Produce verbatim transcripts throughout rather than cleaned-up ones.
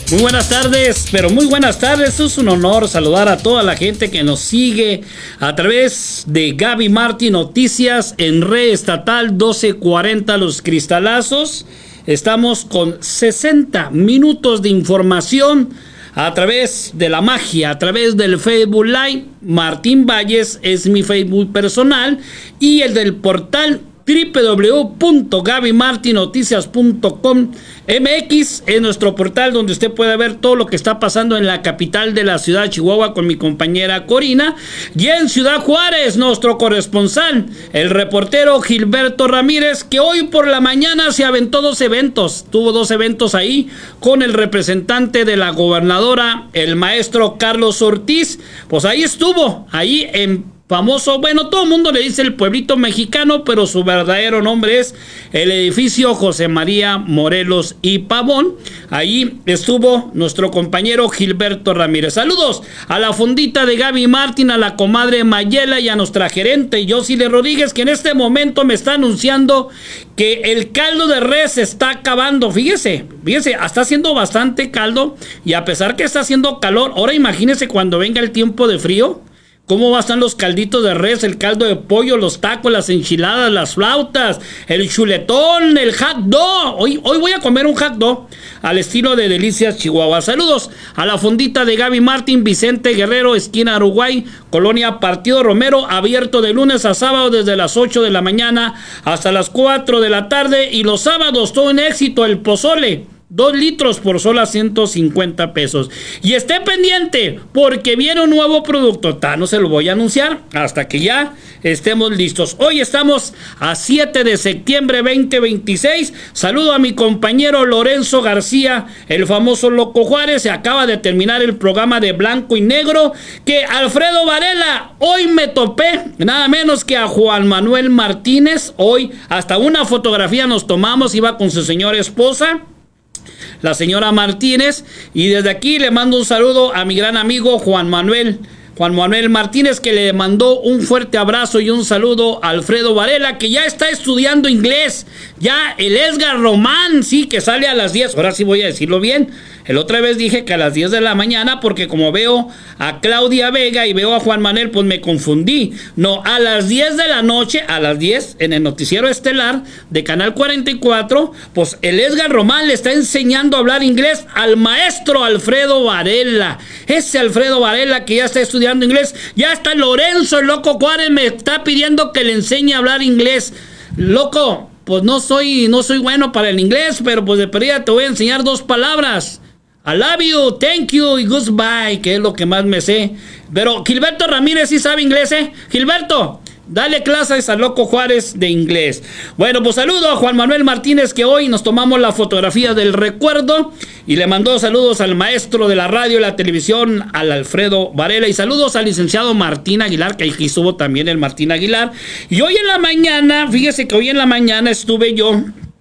Muy buenas tardes, pero muy buenas tardes. Es un honor saludar a toda la gente que nos sigue a través de Gaby Martín Noticias en Red Estatal doce cuarenta Los Cristalazos. Estamos con sesenta minutos de información a través de la magia, a través del Facebook Live. Martín Valles es mi Facebook personal y el del portal doble u doble u doble u punto gaby martin noticias punto com m x es nuestro portal donde usted puede ver todo lo que está pasando en la capital de la ciudad de Chihuahua con mi compañera Corina, y en Ciudad Juárez nuestro corresponsal, el reportero Gilberto Ramírez, que hoy por la mañana se aventó dos eventos, tuvo dos eventos ahí con el representante de la gobernadora, el maestro Carlos Ortiz. Pues ahí estuvo, ahí en famoso, bueno, todo el mundo le dice el pueblito mexicano, pero su verdadero nombre es el edificio José María Morelos y Pavón. Ahí estuvo nuestro compañero Gilberto Ramírez. Saludos a la fondita de Gaby Martín, a la comadre Mayela y a nuestra gerente Yosile Rodríguez, que en este momento me está anunciando que el caldo de res se está acabando. Fíjese, fíjese, está haciendo bastante caldo y a pesar que está haciendo calor, ahora imagínese cuando venga el tiempo de frío. ¿Cómo van a estar los calditos de res, el caldo de pollo, los tacos, las enchiladas, las flautas, el chuletón, el hot dog? Hoy, hoy voy a comer un hot dog al estilo de Delicias Chihuahua. Saludos a la fondita de Gaby Martín, Vicente Guerrero, esquina Uruguay, Colonia Partido Romero, abierto de lunes a sábado desde las ocho de la mañana hasta las cuatro de la tarde. Y los sábados todo un éxito, el pozole. Dos litros por solo ciento cincuenta pesos. Y esté pendiente porque viene un nuevo producto. Ta, no se lo voy a anunciar hasta que ya estemos listos. Hoy estamos a siete de septiembre veinte veintiséis. Saludo a mi compañero Lorenzo García, el famoso Loco Juárez. Se acaba de terminar el programa de Blanco y Negro. Que Alfredo Varela, hoy me topé nada menos que a Juan Manuel Martínez. Hoy hasta una fotografía nos tomamos. Iba con su señora esposa, la señora Martínez, y desde aquí le mando un saludo a mi gran amigo Juan Manuel Juan Manuel Martínez, que le mandó un fuerte abrazo y un saludo a Alfredo Varela, que ya está estudiando inglés. Ya el Edgar Román, sí, que sale a las diez. Ahora sí voy a decirlo bien. El otra vez dije que a las diez de la mañana, porque como veo a Claudia Vega y veo a Juan Manuel, pues me confundí. No, a las diez de la noche, a las diez, en el noticiero estelar de Canal cuarenta y cuatro, pues el Edgar Román le está enseñando a hablar inglés al maestro Alfredo Varela. Ese Alfredo Varela que ya está estudiando inglés. Ya está Lorenzo, el Loco Juárez, me está pidiendo que le enseñe a hablar inglés. Loco, pues no soy, no soy bueno para el inglés, pero pues de perdida te voy a enseñar dos palabras. I love you, thank you y goodbye, que es lo que más me sé. Pero Gilberto Ramírez sí sabe inglés, ¿eh? Gilberto, dale clases al Loco Juárez de inglés. Bueno, pues saludo a Juan Manuel Martínez, que hoy nos tomamos la fotografía del recuerdo, y le mandó saludos al maestro de la radio y la televisión, al Alfredo Varela, y saludos al licenciado Martín Aguilar, que aquí estuvo también el Martín Aguilar. Y hoy en la mañana, fíjese que hoy en la mañana estuve yo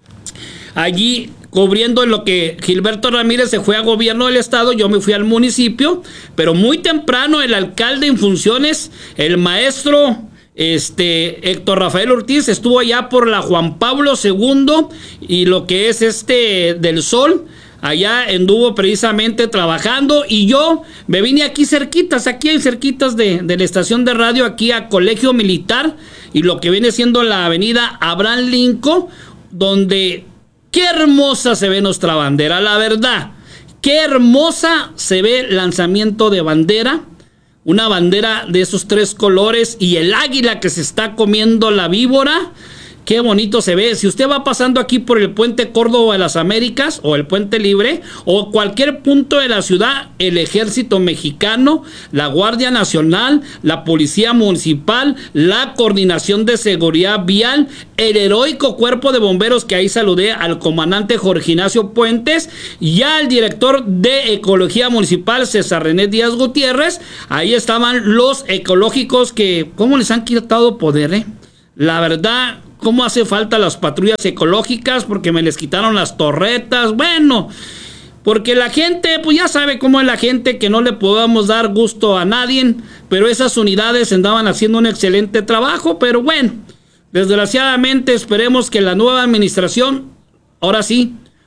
allí cubriendo en lo que Gilberto Ramírez se fue a gobierno del estado. Yo me fui al municipio, pero muy temprano el alcalde en funciones, el maestro este Héctor Rafael Ortiz, estuvo allá por la Juan Pablo segundo y lo que es este del Sol. Allá anduvo precisamente trabajando, y yo me vine aquí cerquitas, aquí hay cerquitas de, de la estación de radio, aquí a Colegio Militar, y lo que viene siendo la avenida Abraham Lincoln, donde qué hermosa se ve nuestra bandera, la verdad. Qué hermosa se ve el lanzamiento de bandera. Una bandera de esos tres colores y el águila que se está comiendo la víbora. Qué bonito se ve. Si usted va pasando aquí por el puente Córdoba de las Américas o el puente Libre o cualquier punto de la ciudad, el ejército mexicano, la Guardia Nacional, la Policía Municipal, la Coordinación de Seguridad Vial, el heroico cuerpo de bomberos, que ahí saludé al comandante Jorge Ignacio Puentes y al director de Ecología Municipal, César René Díaz Gutiérrez. Ahí estaban los ecológicos que, ¿cómo les han quitado poder, eh? La verdad, cómo hace falta las patrullas ecológicas, porque me les quitaron las torretas. Bueno, porque la gente, pues ya sabe cómo es la gente, que no le podamos dar gusto a nadie, pero esas unidades andaban haciendo un excelente trabajo. Pero bueno, desgraciadamente esperemos que la nueva administración, ahora sí,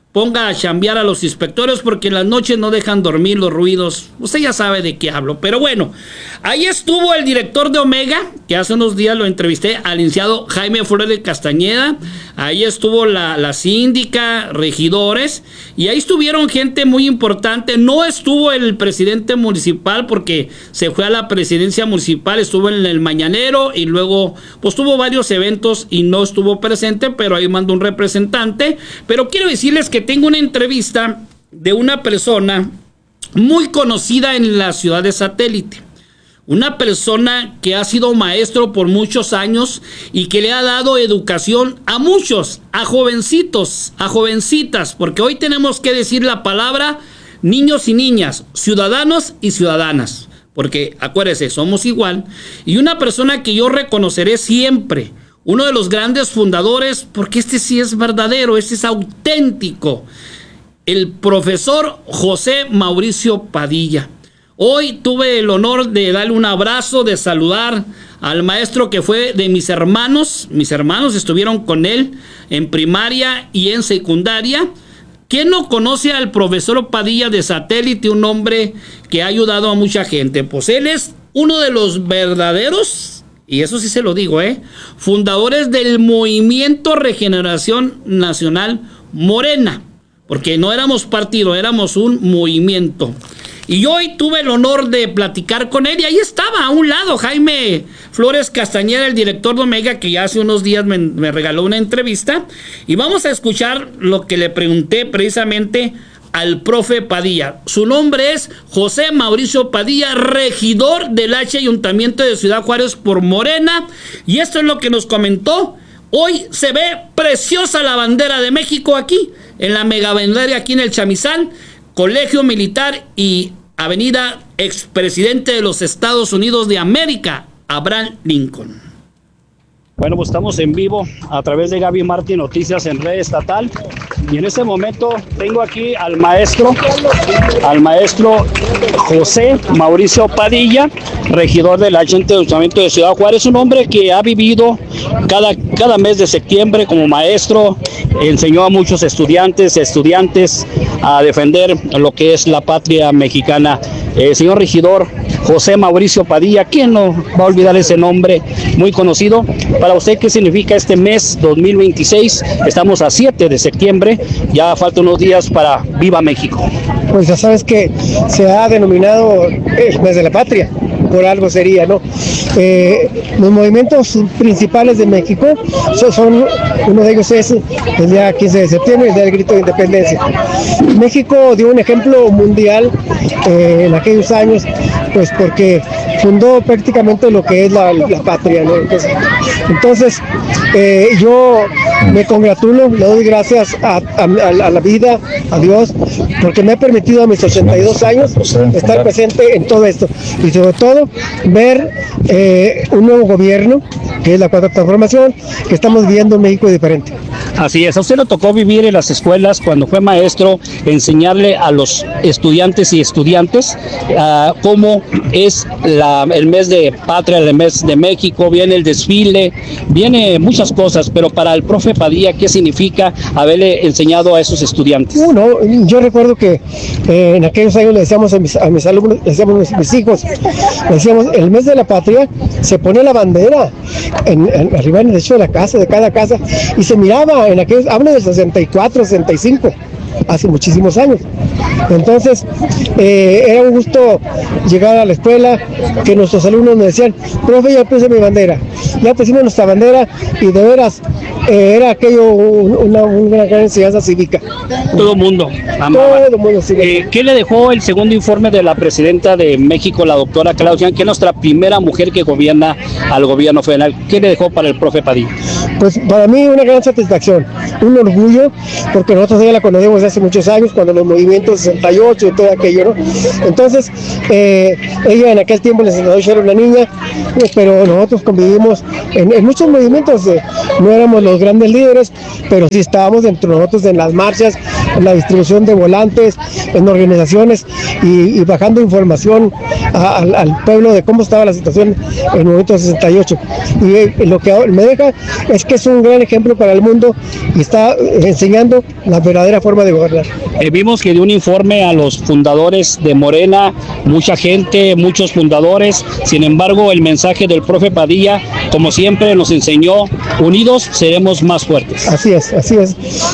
ponga a chambear a los inspectores porque en las noches no dejan dormir los ruidos. Usted ya sabe de qué hablo. Pero bueno, ahí estuvo el director de Omega, que hace unos días lo entrevisté, al licenciado Jaime Flores Castañeda. Ahí estuvo la, la síndica, regidores, y ahí estuvieron gente muy importante. No estuvo el presidente municipal porque se fue a la presidencia municipal, estuvo en el mañanero y luego pues tuvo varios eventos y no estuvo presente, pero ahí mandó un representante. Pero quiero decirles que tengo una entrevista de una persona muy conocida en la ciudad de Satélite. Una persona que ha sido maestro por muchos años y que le ha dado educación a muchos, a jovencitos, a jovencitas, porque hoy tenemos que decir la palabra niños y niñas, ciudadanos y ciudadanas, porque acuérdense, somos igual. Y una persona que yo reconoceré siempre, uno de los grandes fundadores, porque este sí es verdadero, este es auténtico, el profesor José Mauricio Padilla. Hoy tuve el honor de darle un abrazo, de saludar al maestro que fue de mis hermanos. Mis hermanos estuvieron con él en primaria y en secundaria. ¿Quién no conoce al profesor Padilla de Satélite? Un hombre que ha ayudado a mucha gente. Pues él es uno de los verdaderos, y eso sí se lo digo, ¿eh? fundadores del Movimiento Regeneración Nacional Morena. Porque no éramos partido, éramos un movimiento. Y hoy tuve el honor de platicar con él y ahí estaba a un lado Jaime Flores Castañeda, el director de Omega, que ya hace unos días me, me regaló una entrevista. Y vamos a escuchar lo que le pregunté precisamente al profe Padilla. Su nombre es José Mauricio Padilla, regidor del H Ayuntamiento de Ciudad Juárez por Morena. Y esto es lo que nos comentó. Hoy se ve preciosa la bandera de México aquí, en la megavendera aquí en el Chamizal, Colegio Militar y Avenida Expresidente de los Estados Unidos de América, Abraham Lincoln. Bueno, pues estamos en vivo a través de Gaby Martín Noticias en Red Estatal. Y en este momento tengo aquí al maestro, al maestro José Mauricio Padilla, regidor del Ayuntamiento de Ciudad Juárez, un hombre que ha vivido cada, cada mes de septiembre como maestro, enseñó a muchos estudiantes, estudiantes a defender lo que es la patria mexicana. Eh, señor regidor José Mauricio Padilla, ¿quién no va a olvidar ese nombre muy conocido? Para usted, ¿qué significa este mes dos mil veintiséis? Estamos a siete de septiembre, ya faltan unos días para Viva México. Pues ya sabes que se ha denominado el mes de la patria, por algo sería, ¿no? Eh, los movimientos principales de México son, son, uno de ellos es el día quince de septiembre, el día del grito de independencia. México dio un ejemplo mundial eh, en aquellos años, pues porque fundó prácticamente lo que es la, la patria, ¿no? Entonces, entonces eh, yo me congratulo, le doy gracias a, a, a la vida, a Dios, porque me ha permitido a mis ochenta y dos años estar presente en todo esto y sobre todo ver eh, un nuevo gobierno, que es la Cuarta Transformación, que estamos viviendo en México diferente. Así es, a usted le tocó vivir en las escuelas cuando fue maestro, enseñarle a los estudiantes y estudiantes uh, cómo es la, el mes de patria, el mes de México, viene el desfile, viene muchas cosas, pero para el profe Padilla, ¿qué significa haberle enseñado a esos estudiantes? Uno, yo recuerdo que eh, en aquellos años le decíamos a mis, a mis alumnos, le decíamos a mis hijos, le decíamos, el mes de la patria se pone la bandera en, en, arriba en el techo de la casa, de cada casa, y se miraba en aquellos, hablo del sesenta y cuatro, sesenta y cinco, hace muchísimos años. Entonces, eh, era un gusto llegar a la escuela, que nuestros alumnos me decían, profe, ya puse mi bandera, ya pusimos nuestra bandera, y de veras, eh, era aquello una, una gran enseñanza cívica. Todo el mundo amaba. Todo el mundo, sí. Eh, ¿Qué le dejó el segundo informe de la presidenta de México, la doctora Claudia, que es nuestra primera mujer que gobierna al gobierno federal? ¿Qué le dejó para el profe Padilla? Pues para mí una gran satisfacción, un orgullo, porque nosotros ya la conocemos desde hace muchos años, cuando los movimientos sesenta y ocho y todo aquello, ¿no? Entonces, eh, ella en aquel tiempo, en el sesenta y ocho, era una niña, eh, pero nosotros convivimos en, en muchos movimientos, eh, no éramos los grandes líderes, pero sí estábamos entre nosotros en las marchas, en la distribución de volantes, en organizaciones y, y bajando información a, a, al pueblo de cómo estaba la situación en el momento sesenta y ocho. Y eh, lo que me deja es que es un gran ejemplo para el mundo y está eh, enseñando la verdadera forma de gobernar. Eh, vimos que dio un informe a los fundadores de Morena, mucha gente, muchos fundadores. Sin embargo, el mensaje del profe Padilla, como siempre, nos enseñó: unidos seremos más fuertes. Así es, así es.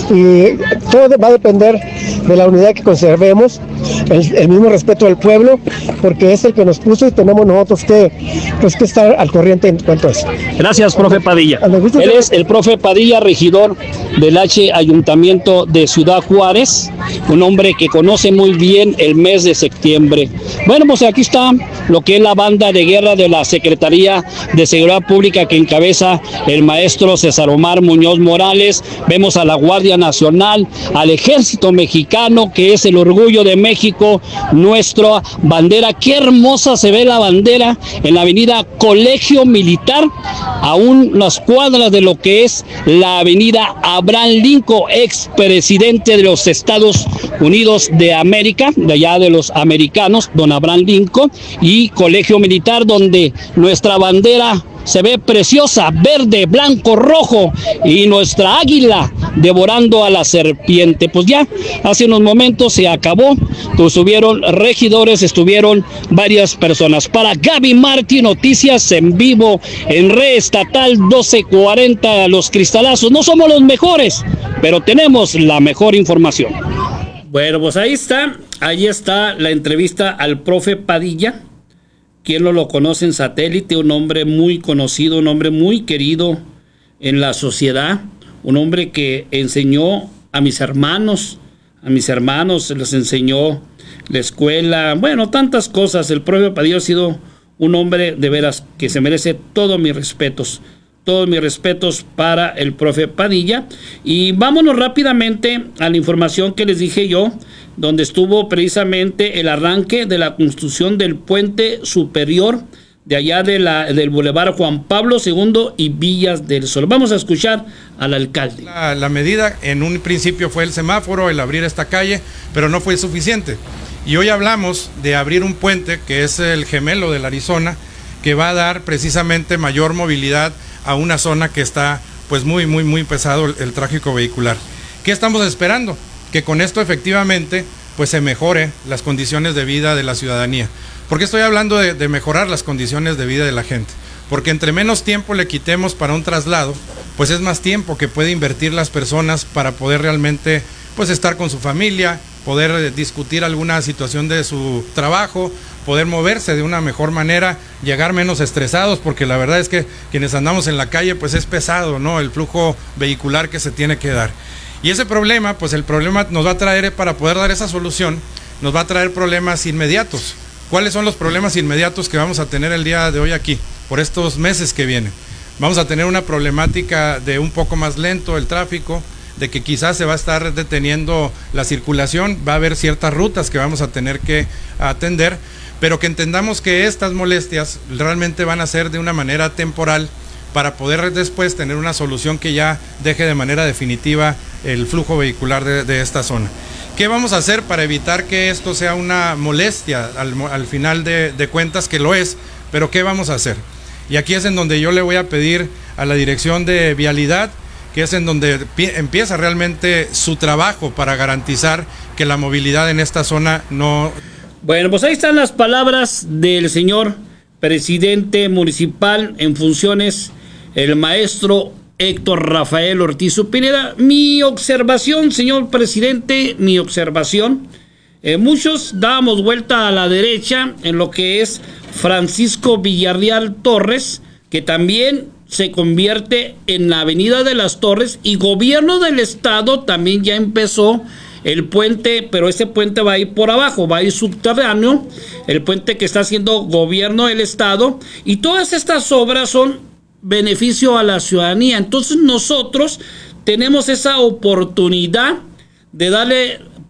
Y todo va a depender de la unidad que conservemos, el, el mismo respeto al pueblo, porque es el que nos puso y tenemos nosotros que, pues, que estar al corriente en cuanto a eso. Gracias, profe Padilla. Él es el profe Padilla, regidor del H Ayuntamiento de Ciudad Juárez, un hombre que conoce muy bien el mes de septiembre. Bueno, pues aquí está lo que es la banda de guerra de la Secretaría de Seguridad Pública que encabeza el maestro César Omar Muñoz Morales. Vemos a la Guardia Nacional, al Ejército Mexicano, que es el orgullo de México, nuestra bandera. Qué hermosa se ve la bandera en la avenida Colegio Militar, a unas cuadras de lo que es la avenida Abraham Lincoln, expresidente de los Estados Unidos de América, de allá de los americanos, don Abraham Lincoln, y Colegio Militar, donde nuestra bandera se ve preciosa, verde, blanco, rojo, y nuestra águila devorando a la serpiente. Pues ya hace unos momentos se acabó, estuvieron regidores, estuvieron varias personas. Para Gaby Martí, noticias en vivo en Red Estatal doce cuarenta, Los Cristalazos. No somos los mejores, pero tenemos la mejor información. Bueno, pues ahí está, ahí está la entrevista al profe Padilla. Quien no lo conoce en satélite, un hombre muy conocido, un hombre muy querido en la sociedad, un hombre que enseñó a mis hermanos, a mis hermanos les enseñó la escuela, bueno, tantas cosas. El profe Padilla ha sido un hombre de veras que se merece todos mis respetos, todos mis respetos para el profe Padilla. Y vámonos rápidamente a la información que les dije yo, donde estuvo precisamente el arranque de la construcción del puente superior de allá de la, del Boulevard Juan Pablo segundo y Villas del Sol. Vamos a escuchar al alcalde. La, la medida en un principio fue el semáforo, el abrir esta calle, pero no fue suficiente. Y hoy hablamos de abrir un puente que es el gemelo del Arizona, que va a dar precisamente mayor movilidad a una zona que está pues muy, muy, muy pesado el, el tráfico vehicular. ¿Qué estamos esperando? Que con esto efectivamente pues se mejore las condiciones de vida de la ciudadanía. ¿Por qué estoy hablando de, de mejorar las condiciones de vida de la gente? Porque entre menos tiempo le quitemos para un traslado, pues es más tiempo que puede invertir las personas para poder realmente pues estar con su familia, poder eh, discutir alguna situación de su trabajo, poder moverse de una mejor manera, llegar menos estresados, porque la verdad es que quienes andamos en la calle pues es pesado, ¿no? El flujo vehicular que se tiene que dar. Y ese problema, pues el problema nos va a traer, para poder dar esa solución, nos va a traer problemas inmediatos. ¿Cuáles son los problemas inmediatos que vamos a tener el día de hoy aquí, por estos meses que vienen? Vamos a tener una problemática de un poco más lento el tráfico, de que quizás se va a estar deteniendo la circulación, va a haber ciertas rutas que vamos a tener que atender, pero que entendamos que estas molestias realmente van a ser de una manera temporal, para poder después tener una solución que ya deje de manera definitiva el flujo vehicular de, de esta zona. ¿Qué vamos a hacer para evitar que esto sea una molestia al, al final de, de cuentas, que lo es, pero qué vamos a hacer? Y aquí es en donde yo le voy a pedir a la Dirección de Vialidad, que es en donde empieza realmente su trabajo para garantizar que la movilidad en esta zona no... Bueno, pues ahí están las palabras del señor presidente municipal en funciones, el maestro Héctor Rafael Ortiz Pineda. Mi observación, señor presidente, mi observación, eh, muchos dábamos vuelta a la derecha en lo que es Francisco Villarreal Torres, que también se convierte en la Avenida de las Torres, y gobierno del estado también ya empezó el puente, pero ese puente va a ir por abajo, va a ir subterráneo, el puente que está haciendo gobierno del estado, y todas estas obras son beneficio a la ciudadanía. Entonces nosotros tenemos esa oportunidad de darle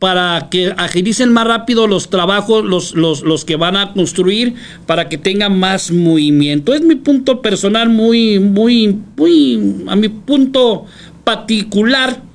para que agilicen más rápido los trabajos, los, los, los que van a construir, para que tengan más movimiento. Es mi punto personal, muy, muy, muy, a mi punto particular.